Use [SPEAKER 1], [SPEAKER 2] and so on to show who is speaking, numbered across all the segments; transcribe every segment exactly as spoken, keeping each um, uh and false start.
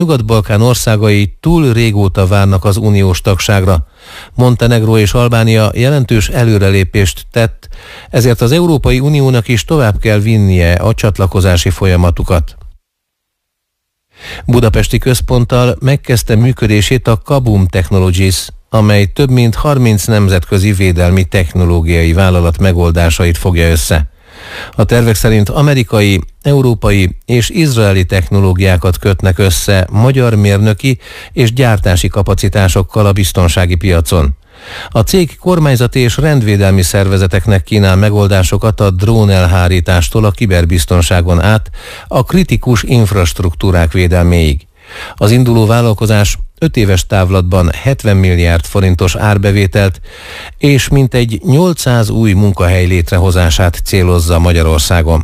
[SPEAKER 1] Nyugat-Balkán országai túl régóta várnak az uniós tagságra. Montenegró és Albánia jelentős előrelépést tett, ezért az Európai Uniónak is tovább kell vinnie a csatlakozási folyamatukat. Budapesti központtal megkezdte működését a Kabum Technologies, amely több mint harminc nemzetközi védelmi technológiai vállalat megoldásait fogja össze. A tervek szerint amerikai, európai és izraeli technológiákat kötnek össze magyar mérnöki és gyártási kapacitásokkal a biztonsági piacon. A cég kormányzati és rendvédelmi szervezeteknek kínál megoldásokat a drónelhárítástól a kiberbiztonságon át a kritikus infrastruktúrák védelméig. Az induló vállalkozás öt éves távlatban hetven milliárd forintos árbevételt és mintegy nyolcszáz új munkahely létrehozását célozza Magyarországon.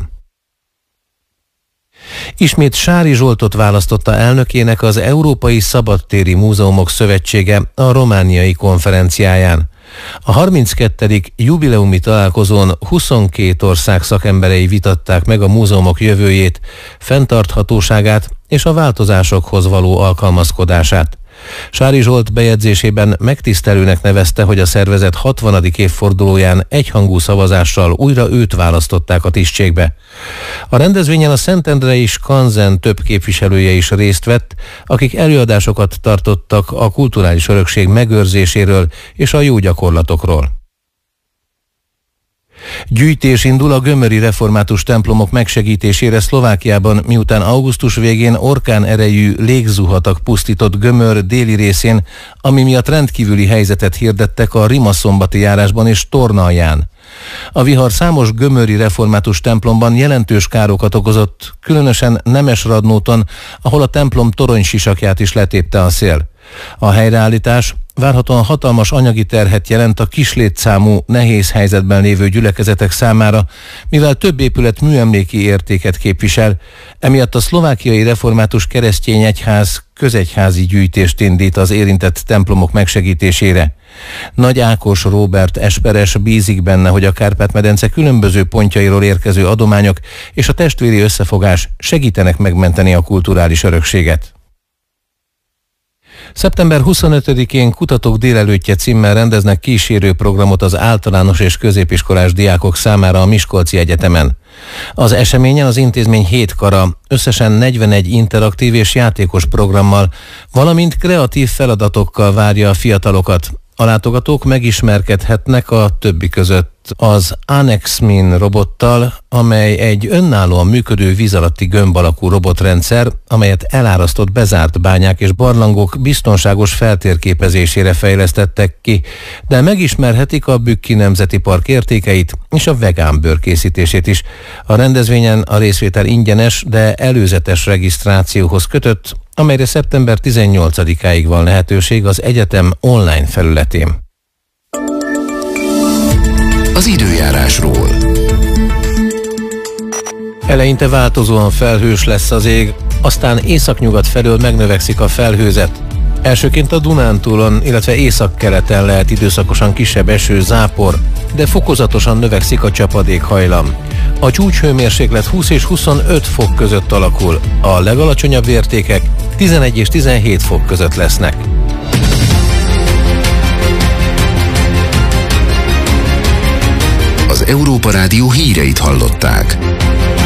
[SPEAKER 1] Ismét Sári Zsoltot választotta elnökének az Európai Szabadtéri Múzeumok Szövetsége a romániai konferenciáján. A harminckettedik jubileumi találkozón huszonkét ország szakemberei vitatták meg a múzeumok jövőjét, fenntarthatóságát és a változásokhoz való alkalmazkodását. Sári Zsolt bejegyzésében megtisztelőnek nevezte, hogy a szervezet hatvanadik évfordulóján egyhangú szavazással újra őt választották a tisztségbe. A rendezvényen a Szentendrei Skanzen több képviselője is részt vett, akik előadásokat tartottak a kulturális örökség megőrzéséről és a jó gyakorlatokról. Gyűjtés indul a gömöri református templomok megsegítésére Szlovákiában, miután augusztus végén orkán erejű légzuhatag pusztított Gömör déli részén, ami miatt rendkívüli helyzetet hirdettek a Rimaszombati járásban és Tornalján. A vihar számos gömöri református templomban jelentős károkat okozott, különösen Nemesradnóton, ahol a templom toronysisakját is letépte a szél. A helyreállítás várhatóan hatalmas anyagi terhet jelent a kislétszámú, nehéz helyzetben lévő gyülekezetek számára, mivel több épület műemléki értéket képvisel, emiatt a szlovákiai református keresztény egyház közegyházi gyűjtést indít az érintett templomok megsegítésére. Nagy Ákos Róbert esperes bízik benne, hogy a Kárpát-medence különböző pontjairól érkező adományok és a testvéri összefogás segítenek megmenteni a kulturális örökséget. szeptember huszonötödikén Kutatók délelőttje címmel rendeznek kísérő programot az általános és középiskolás diákok számára a Miskolci Egyetemen. Az eseményen az intézmény hét kara, összesen negyvenegy interaktív és játékos programmal, valamint kreatív feladatokkal várja a fiatalokat. A látogatók megismerkedhetnek a többi között az Anexmin robottal, amely egy önállóan működő víz alatti gömb alakú robotrendszer, amelyet elárasztott bezárt bányák és barlangok biztonságos feltérképezésére fejlesztettek ki, de megismerhetik a Bükki Nemzeti Park értékeit és a vegán bőr készítését is. A rendezvényen a részvétel ingyenes, de előzetes regisztrációhoz kötött, amelyre szeptember tizennyolcadikáig van lehetőség az egyetem online felületén.
[SPEAKER 2] Az időjárásról.
[SPEAKER 1] Eleinte változóan felhős lesz az ég, aztán északnyugat felől megnövekszik a felhőzet. Elsőként a Dunántúlon, illetve északkeleten lehet időszakosan kisebb eső, zápor, de fokozatosan növekszik a csapadékhajlam. A csúcshőmérséklet húsz és huszonöt fok között alakul, a legalacsonyabb értékek tizenegy és tizenhét fok között lesznek.
[SPEAKER 2] Az Európa Rádió híreit hallották.